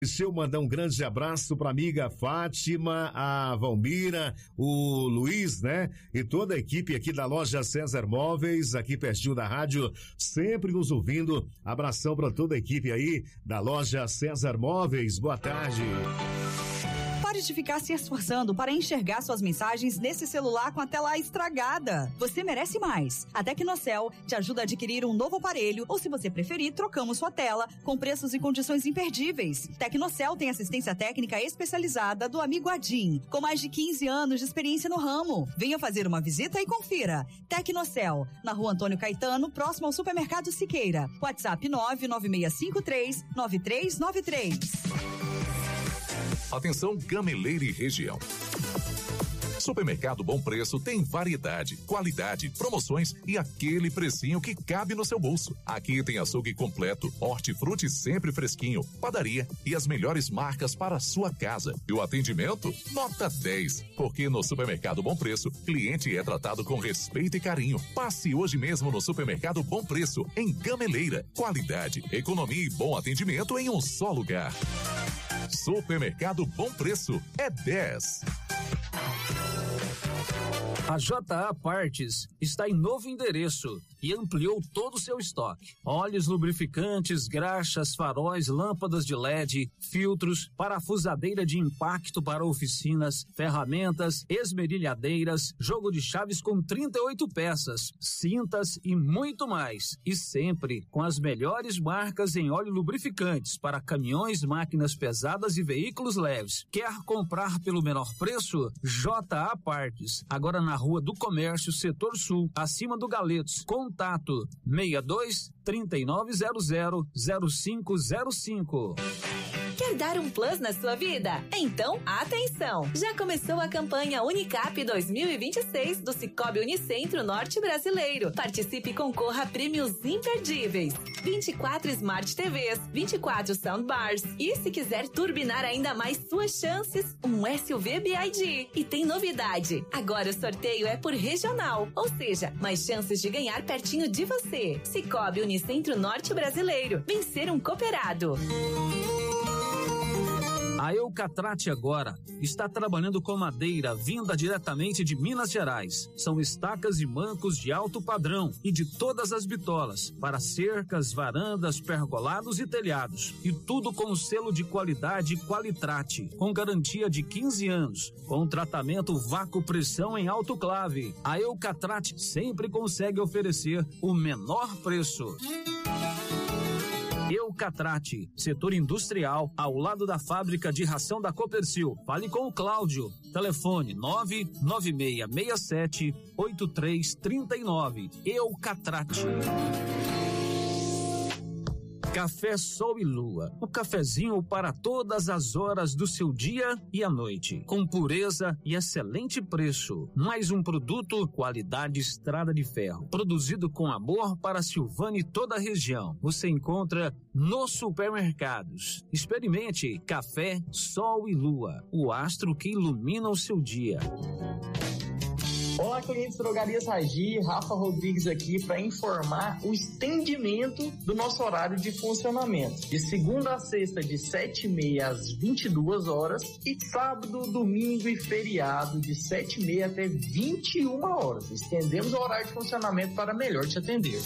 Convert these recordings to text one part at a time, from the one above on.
Deixa eu mandar um grande abraço para a amiga Fátima, a Valmira, o Luiz, né? E toda a equipe aqui da loja César Móveis, aqui pertinho da rádio, sempre nos ouvindo. Abração para toda a equipe aí da loja César Móveis. Boa tarde. Pare de ficar se esforçando para enxergar suas mensagens nesse celular com a tela estragada. Você merece mais. A Tecnocel te ajuda a adquirir um novo aparelho ou, se você preferir, trocamos sua tela com preços e condições imperdíveis. Tecnocel tem assistência técnica especializada do amigo Adim, com mais de 15 anos de experiência no ramo. Venha fazer uma visita e confira. Tecnocel, na Rua Antônio Caetano, próximo ao Supermercado Siqueira. WhatsApp 99653-9393. Atenção, Gameleira e região. Supermercado Bom Preço tem variedade, qualidade, promoções e aquele precinho que cabe no seu bolso. Aqui tem açougue completo, hortifruti sempre fresquinho, padaria e as melhores marcas para a sua casa. E o atendimento? Nota 10. Porque no Supermercado Bom Preço, cliente é tratado com respeito e carinho. Passe hoje mesmo no Supermercado Bom Preço, em Gameleira. Qualidade, economia e bom atendimento em um só lugar. Supermercado Bom Preço é 10. A JA Partes está em novo endereço e ampliou todo o seu estoque. Óleos, lubrificantes, graxas, faróis, lâmpadas de LED, filtros, parafusadeira de impacto para oficinas, ferramentas, esmerilhadeiras, jogo de chaves com 38 peças, cintas e muito mais. E sempre com as melhores marcas em óleo lubrificantes para caminhões, máquinas pesadas e veículos leves. Quer comprar pelo menor preço? JA Partes. Agora na Rua do Comércio, Setor Sul, acima do Galetos. Contato 62-3900-0505. Quer dar um plus na sua vida? Então, atenção! Já começou a campanha Unicap 2026 do Cicobi Unicentro Norte Brasileiro. Participe e concorra a prêmios imperdíveis. 24 Smart TVs, 24 Soundbars e, se quiser turbinar ainda mais suas chances, um SUV BYD. E tem novidade, agora o sorteio é por regional, ou seja, mais chances de ganhar pertinho de você. Cicobi Unicentro Norte Brasileiro. Vencer um cooperado. A Eucatrate agora está trabalhando com madeira vinda diretamente de Minas Gerais. São estacas e mancos de alto padrão e de todas as bitolas, para cercas, varandas, pergolados e telhados. E tudo com o selo de qualidade Qualitrate, com garantia de 15 anos, com tratamento vácuo-pressão em autoclave. A Eucatrate sempre consegue oferecer o menor preço. Eucatrate, setor industrial, ao lado da fábrica de ração da Copercil. Fale com o Cláudio. Telefone 99667-8339. Eucatrate. Café Sol e Lua, o cafezinho para todas as horas do seu dia e à noite, com pureza e excelente preço. Mais um produto qualidade Estrada de Ferro, produzido com amor para Silvânia e toda a região. Você encontra nos supermercados. Experimente Café Sol e Lua, o astro que ilumina o seu dia. Olá, clientes Drogarias Ragi, Rafa Rodrigues aqui para informar o estendimento do nosso horário de funcionamento. De segunda a sexta, de 7h30 às 22 horas e sábado, domingo e feriado, de 7h30 até 21 horas. Estendemos o horário de funcionamento para melhor te atender.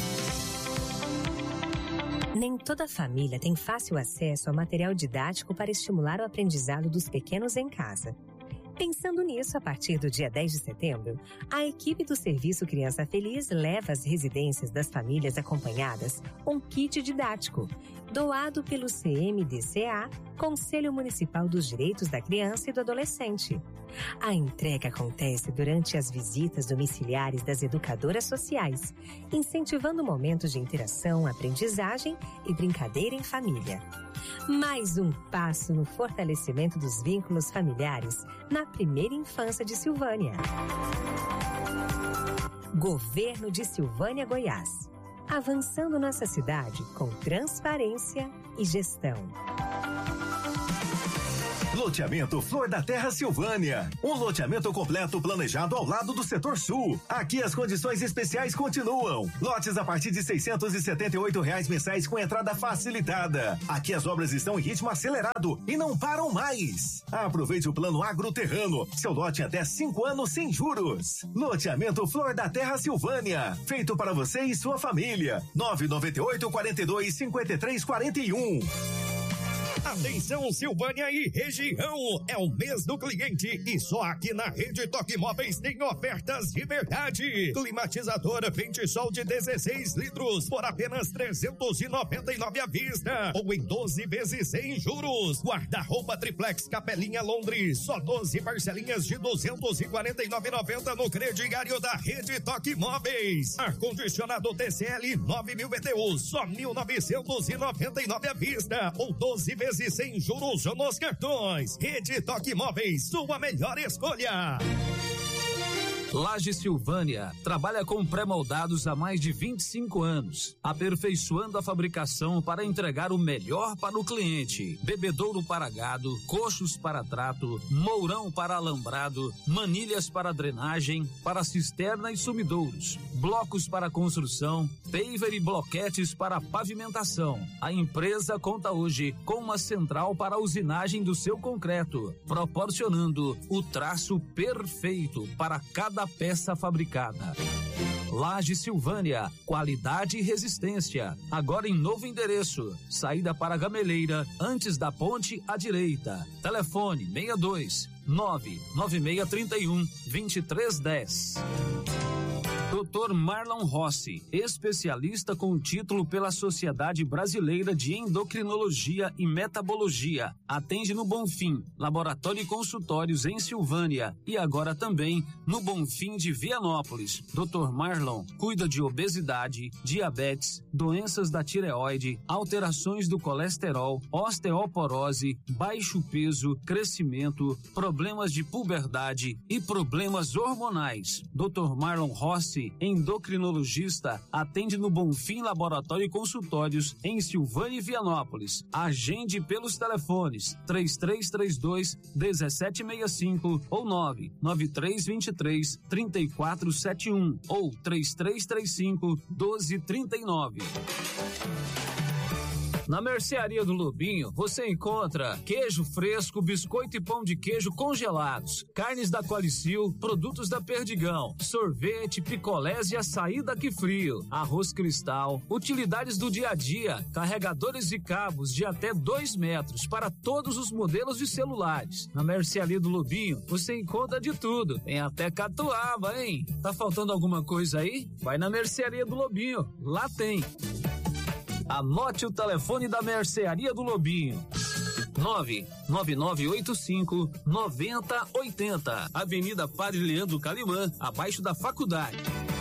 Nem toda família tem fácil acesso a material didático para estimular o aprendizado dos pequenos em casa. Pensando nisso, a partir do dia 10 de setembro, a equipe do Serviço Criança Feliz leva às residências das famílias acompanhadas um kit didático, doado pelo CMDCA, Conselho Municipal dos Direitos da Criança e do Adolescente. A entrega acontece durante as visitas domiciliares das educadoras sociais, incentivando momentos de interação, aprendizagem e brincadeira em família. Mais um passo no fortalecimento dos vínculos familiares na primeira infância de Silvânia. Governo de Silvânia, Goiás. Avançando nossa cidade com transparência e gestão. Loteamento Flor da Terra Silvânia. Um loteamento completo planejado ao lado do setor sul. Aqui as condições especiais continuam. Lotes a partir de R$678 mensais com entrada facilitada. Aqui as obras estão em ritmo acelerado e não param mais. Aproveite o plano Agroterrano. Seu lote em até 5 anos sem juros. Loteamento Flor da Terra Silvânia. Feito para você e sua família. 998-42-5341. Atenção, Silvânia e região, é o mês do cliente e só aqui na Rede Toque Móveis tem ofertas de verdade. Climatizadora Ventisol de 16 litros por apenas R$399 à vista ou em 12 vezes sem juros. Guarda-roupa Triplex Capelinha Londres, só 12 parcelinhas de R$249,90 no crediário da Rede Toque Móveis. Ar-condicionado TCL 9.000 BTU, só R$1.999 à vista ou 12 vezes sem juros nos cartões. Rede Toque Móveis, sua melhor escolha. Laje Silvânia trabalha com pré-moldados há mais de 25 anos, aperfeiçoando a fabricação para entregar o melhor para o cliente. Bebedouro para gado, coxos para trato, mourão para alambrado, manilhas para drenagem, para cisterna e sumidouros, blocos para construção, paver e bloquetes para pavimentação. A empresa conta hoje com uma central para a usinagem do seu concreto, proporcionando o traço perfeito para cada peça fabricada. Laje Silvânia, qualidade e resistência. Agora em novo endereço. Saída para Gameleira, antes da ponte à direita. Telefone 62 99631 2310. Dr. Marlon Rossi, especialista com título pela Sociedade Brasileira de Endocrinologia e Metabologia. Atende no Bonfim, laboratório e consultórios em Silvânia e agora também no Bonfim de Vianópolis. Dr. Marlon cuida de obesidade, diabetes, doenças da tireoide, alterações do colesterol, osteoporose, baixo peso, crescimento, problemas de puberdade e problemas hormonais. Dr. Marlon Rossi, endocrinologista, atende no Bonfim Laboratório e Consultórios em Silvânia e Vianópolis. Agende pelos telefones 3332-1765 ou 99323-3471 ou 3335-1239. Na Mercearia do Lobinho, você encontra queijo fresco, biscoito e pão de queijo congelados, carnes da Qualicil, produtos da Perdigão, sorvete, picolés e açaí daqui frio, arroz cristal, utilidades do dia a dia, carregadores e cabos de até 2 metros para todos os modelos de celulares. Na Mercearia do Lobinho, você encontra de tudo, tem até catuaba, hein? Tá faltando alguma coisa aí? Vai na Mercearia do Lobinho, lá tem. Anote o telefone da Mercearia do Lobinho: 99985-9080, Avenida Padre Leandro Calimã, abaixo da faculdade.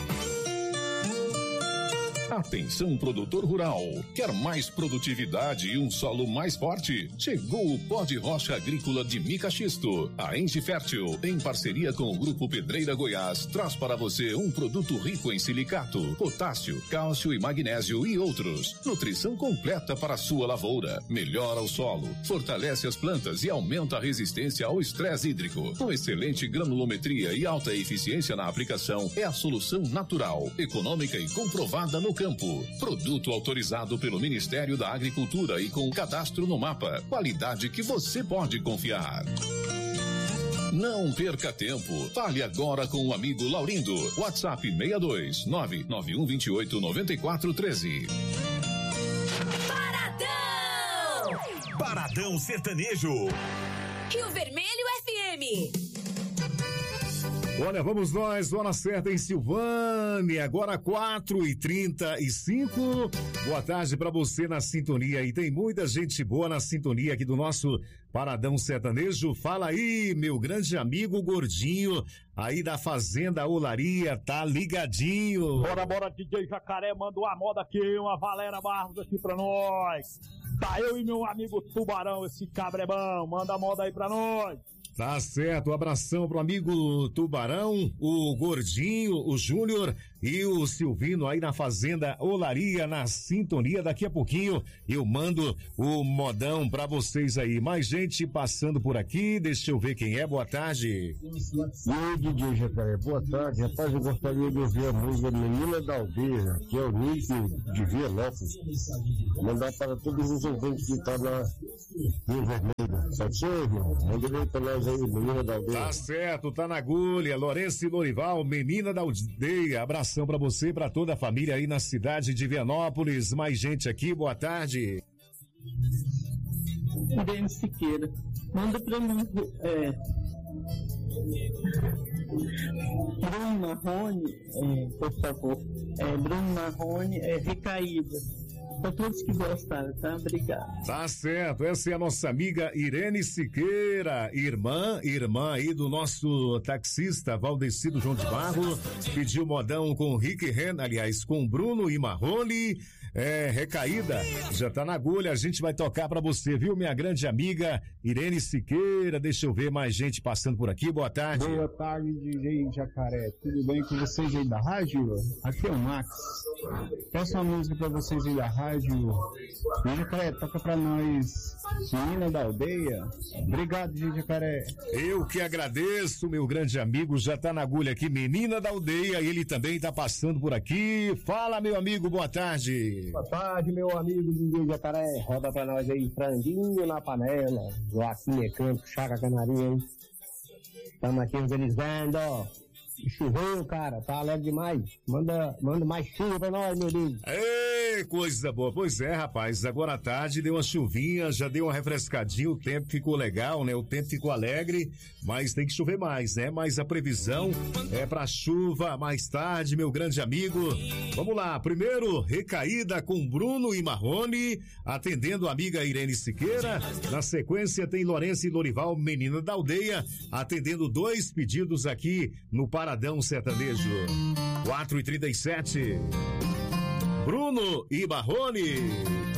Atenção, produtor rural. Quer mais produtividade e um solo mais forte? Chegou o pó de rocha agrícola de mica xisto. A Enge Fértil, em parceria com o Grupo Pedreira Goiás, traz para você um produto rico em silicato, potássio, cálcio e magnésio e outros. Nutrição completa para a sua lavoura. Melhora o solo, fortalece as plantas e aumenta a resistência ao estresse hídrico. Com excelente granulometria e alta eficiência na aplicação, é a solução natural, econômica e comprovada no campo. Produto autorizado pelo Ministério da Agricultura e com cadastro no mapa. Qualidade que você pode confiar. Não perca tempo. Fale agora com o amigo Laurindo. WhatsApp 62 991289413. Paradão! Paradão Sertanejo. Rio Vermelho FM. Olha, vamos nós, hora certa em Silvânia, agora 4h35. Boa tarde pra você na sintonia, e tem muita gente boa na sintonia aqui do nosso Paradão Sertanejo. Fala aí, meu grande amigo Gordinho, aí da Fazenda Olaria, tá ligadinho. Bora, DJ Jacaré, manda uma moda aqui, uma Valera Barros aqui pra nós. Tá eu e meu amigo Tubarão, esse cabrebão, manda a moda aí pra nós. Tá certo, um abração pro amigo Tubarão, o Gordinho, o Júnior e o Silvino aí na Fazenda Olaria, na sintonia. Daqui a pouquinho eu mando o modão pra vocês aí. Mais gente passando por aqui, deixa eu ver quem é. Boa tarde. Oi, DJ Jacaré, boa tarde. Rapaz, eu gostaria de ouvir a música Menina da Aldeia, que é o Nick de Vianópolis. Mandar para todos os ouvintes que estão na Rio Vermelho. Pode ser, irmão? Manda aí pra nós aí, Menina da Aldeia. Tá certo, tá na agulha. Lourenço e Lorival, Menina da Aldeia. Abração pra você e pra toda a família aí na cidade de Vianópolis. Mais gente aqui, boa tarde. Irene Siqueira. Manda pra mim, Bruno Marrone, por favor. Bruno Marrone, Recaída. Para todos que gostaram, tá? Obrigado. Tá certo, essa é a nossa amiga Irene Siqueira, irmã aí do nosso taxista Valdecido João de Barro, pediu modão com Rick Ren, aliás, com Bruno e Marrone. Recaída, já tá na agulha, a gente vai tocar pra você, viu, minha grande amiga Irene Siqueira. Deixa eu ver mais gente passando por aqui, boa tarde. Boa tarde, DJ Jacaré, tudo bem com vocês aí da rádio? Aqui é o Max, peço uma música pra vocês aí da rádio. DJ Jacaré, toca pra nós Menina da Aldeia. Obrigado, DJ Jacaré. Eu que agradeço, meu grande amigo, já tá na agulha aqui, Menina da Aldeia, ele também tá passando por aqui. Fala, meu amigo, boa tarde. Boa tarde, meu amigo DJ Jacaré. Roda pra nós aí, franguinho na panela. Joaquim Campo, Chaca Canarinha, hein? Estamos aqui organizando, ó. Choveu, cara, tá alegre demais. Manda mais chuva pra nós, meu Deus. Ei, coisa boa. Pois é, rapaz, agora à tarde deu uma chuvinha, já deu uma refrescadinha, o tempo ficou legal, né? O tempo ficou alegre, mas tem que chover mais, né? Mas a previsão é pra chuva mais tarde, meu grande amigo. Vamos lá, primeiro, Recaída com Bruno e Marrone, atendendo a amiga Irene Siqueira. Na sequência tem Lourenço e Lorival, Menina da Aldeia, atendendo 2 pedidos aqui no Paradão Sertanejo. 4h37. Bruno e Marrone.